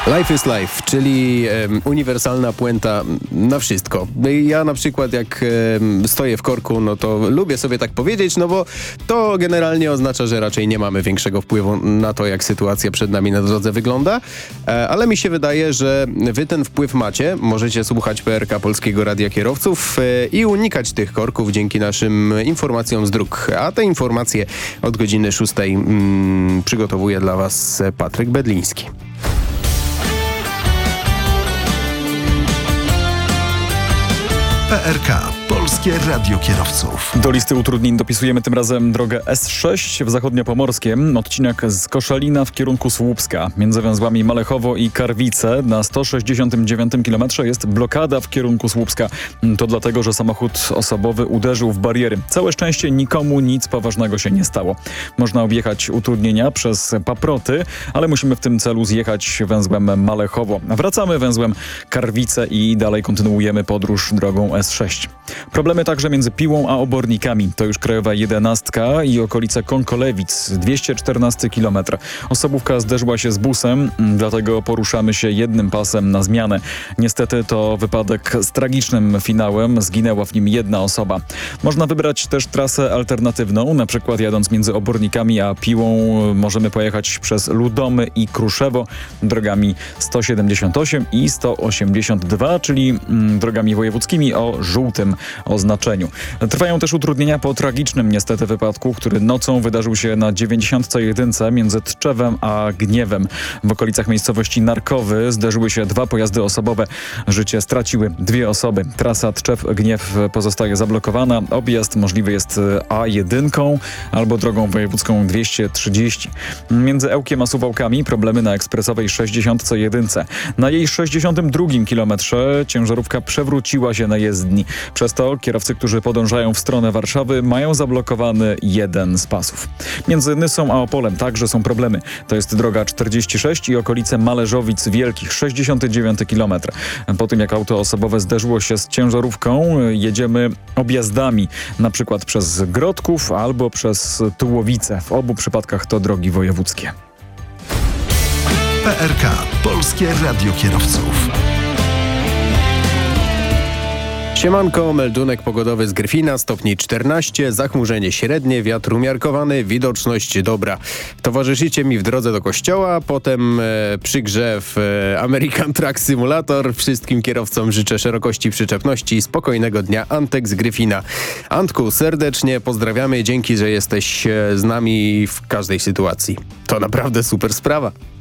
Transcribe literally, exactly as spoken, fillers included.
Life is life, czyli um, uniwersalna puenta na wszystko. Ja na przykład jak um, stoję w korku, no to lubię sobie tak powiedzieć, no bo to generalnie oznacza, że raczej nie mamy większego wpływu na to, jak sytuacja przed nami na drodze wygląda, e, ale mi się wydaje, że wy ten wpływ macie. Możecie słuchać P R K Polskiego Radia Kierowców e, i unikać tych korków dzięki naszym informacjom z dróg. A te informacje od godziny szóstej mm, przygotowuje dla was Patryk Bedliński. P R K. Polskie Radio Kierowców. Do listy utrudnień dopisujemy tym razem drogę S sześć w zachodniopomorskiem. Odcinek z Koszalina w kierunku Słupska. Między węzłami Malechowo i Karwice na sto sześćdziesiątym dziewiątym kilometrze jest blokada w kierunku Słupska. To dlatego, że samochód osobowy uderzył w bariery. Całe szczęście nikomu nic poważnego się nie stało. Można objechać utrudnienia przez Paproty, ale musimy w tym celu zjechać węzłem Malechowo. Wracamy węzłem Karwice i dalej kontynuujemy podróż drogą S sześć. Problemy także między Piłą a Obornikami. To już Krajowa jedenastka i okolice Konkolewic, dwieście czternasty kilometr. Osobówka zderzyła się z busem, dlatego poruszamy się jednym pasem na zmianę. Niestety to wypadek z tragicznym finałem. Zginęła w nim jedna osoba. Można wybrać też trasę alternatywną, na przykład jadąc między Obornikami a Piłą możemy pojechać przez Ludomy i Kruszewo drogami sto siedemdziesiąt osiem i sto osiemdziesiąt dwa, czyli mm, drogami wojewódzkimi o żółtym oznaczeniu. Trwają też utrudnienia po tragicznym niestety wypadku, który nocą wydarzył się na dziewięćdziesiątce jeden między Tczewem a Gniewem. W okolicach miejscowości Narkowy zderzyły się dwa pojazdy osobowe. Życie straciły dwie osoby. Trasa Tczew-Gniew pozostaje zablokowana. Objazd możliwy jest A jeden albo drogą wojewódzką dwieście trzydzieści. Między Ełkiem a Suwałkami problemy na ekspresowej sześćdziesiątce jeden. Na jej sześćdziesiątym drugim kilometrze ciężarówka przewróciła się na jezdni. Przez to kierowcy, którzy podążają w stronę Warszawy, mają zablokowany jeden z pasów. Między Nysą a Opolem także są problemy. To jest droga czterdzieści sześć i okolice Mależowic Wielkich, sześćdziesiąty dziewiąty kilometr. Po tym jak auto osobowe zderzyło się z ciężarówką, jedziemy objazdami, na przykład przez Grodków albo przez Tułowice. W obu przypadkach to drogi wojewódzkie. P R K. Polskie Radio Kierowców. Siemanko, meldunek pogodowy z Gryfina, stopni czternaście, zachmurzenie średnie, wiatr umiarkowany, widoczność dobra. Towarzyszycie mi w drodze do kościoła, potem e, przy grze w e, American Truck Simulator. Wszystkim kierowcom życzę szerokości przyczepności i spokojnego dnia. Antek z Gryfina. Antku, serdecznie pozdrawiamy, dzięki, że jesteś e, z nami w każdej sytuacji. To naprawdę super sprawa.